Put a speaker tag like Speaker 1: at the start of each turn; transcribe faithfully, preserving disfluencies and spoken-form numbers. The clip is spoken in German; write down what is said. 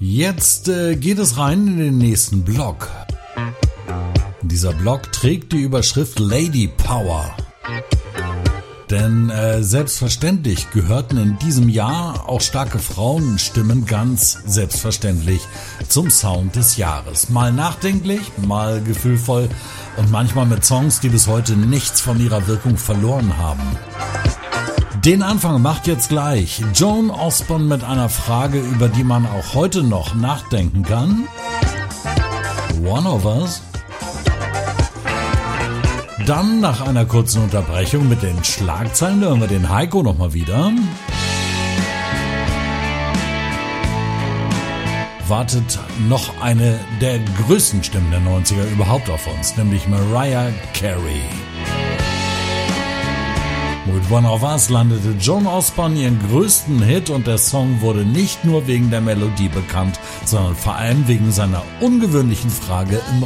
Speaker 1: Jetzt äh, geht es rein in den nächsten Block. Dieser Block trägt die Überschrift Lady Power. Denn äh, selbstverständlich gehörten in diesem Jahr auch starke Frauenstimmen ganz selbstverständlich zum Sound des Jahres. Mal nachdenklich, mal gefühlvoll und manchmal mit Songs, die bis heute nichts von ihrer Wirkung verloren haben. Den Anfang macht jetzt gleich Joan Osborne mit einer Frage, über die man auch heute noch nachdenken kann. One of Us. Dann nach einer kurzen Unterbrechung mit den Schlagzeilen hören wir den Heiko nochmal wieder. Wartet noch eine der größten Stimmen der neunziger überhaupt auf uns, nämlich Mariah Carey. Mit One of Us landete Joan Osborne ihren größten Hit und der Song wurde nicht nur wegen der Melodie bekannt, sondern vor allem wegen seiner ungewöhnlichen Frage im